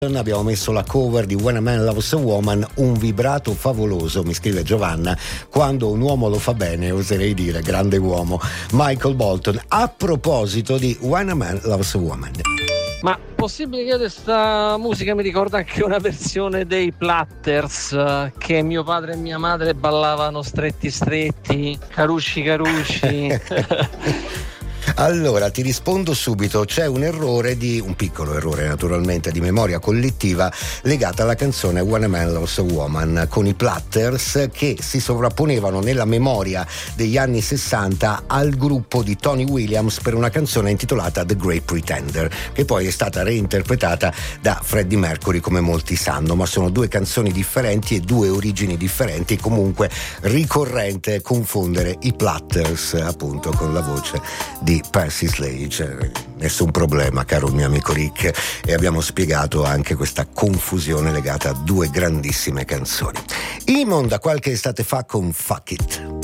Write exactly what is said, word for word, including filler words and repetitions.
Abbiamo messo la cover di When a Man Loves a Woman, un vibrato favoloso, mi scrive Giovanna, quando un uomo lo fa bene, oserei dire grande uomo, Michael Bolton. A proposito di When a Man Loves a Woman, ma possibile che io questa musica mi ricorda anche una versione dei Platters che mio padre e mia madre ballavano stretti stretti, carucci carucci? Allora ti rispondo subito, c'è un errore di un piccolo errore naturalmente di memoria collettiva legata alla canzone When a Man Loves a Woman con i Platters, che si sovrapponevano nella memoria degli anni sessanta al gruppo di Tony Williams per una canzone intitolata The Great Pretender, che poi è stata reinterpretata da Freddie Mercury, come molti sanno, ma sono due canzoni differenti e due origini differenti. Comunque ricorrente confondere i Platters appunto con la voce di Percy Sledge. Nessun problema, caro mio amico Rick, e abbiamo spiegato anche questa confusione legata a due grandissime canzoni. Imon da qualche estate fa con Fuck It.